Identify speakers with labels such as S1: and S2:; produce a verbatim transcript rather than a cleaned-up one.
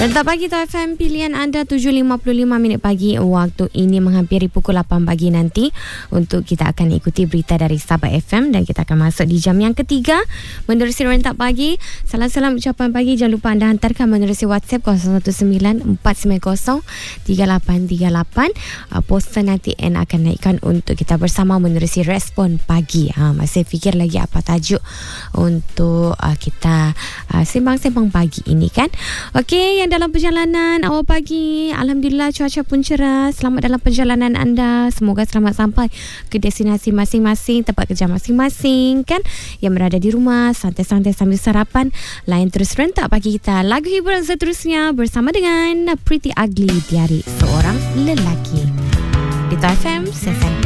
S1: Rentak Pagi T F M, pilihan anda tujuh lima puluh lima minit pagi. Waktu ini menghampiri pukul lapan pagi nanti. Untuk kita akan ikuti berita dari Sabah F M dan kita akan masuk di jam yang ketiga menerusi Rentak Pagi. Salam-salam ucapan pagi. Jangan lupa anda hantarkan menerusi WhatsApp kosong satu sembilan empat sembilan kosong tiga lapan tiga lapan. uh, Poster nanti N akan naikkan untuk kita bersama menerusi respon pagi. ha, Masih fikir lagi apa tajuk untuk uh, kita uh, sembang-sembang pagi ini kan. Okey, yang dalam perjalanan awal pagi, alhamdulillah cuaca pun cerah. Selamat dalam perjalanan anda. Semoga selamat sampai ke destinasi masing-masing, tempat kerja masing-masing kan. Yang berada di rumah, santai-santai sambil sarapan. Lain terus rentak pagi kita. Lagu hiburan seterusnya bersama dengan Pretty Ugly dari seorang lelaki. Di T F M, Sesen